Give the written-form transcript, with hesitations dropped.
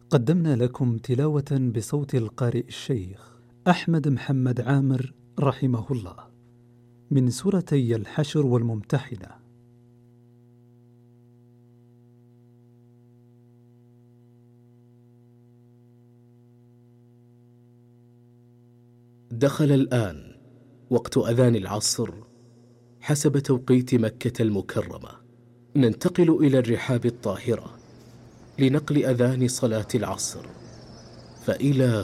قدمنا لكم تلاوة بصوت القارئ الشيخ أحمد محمد عامر رحمه الله من سورتي الحشر والممتحنة. دخل الآن وقت أذان العصر حسب توقيت مكة المكرمة. ننتقل إلى الرحاب الطاهرة لنقل أذان صلاة العصر، فإلى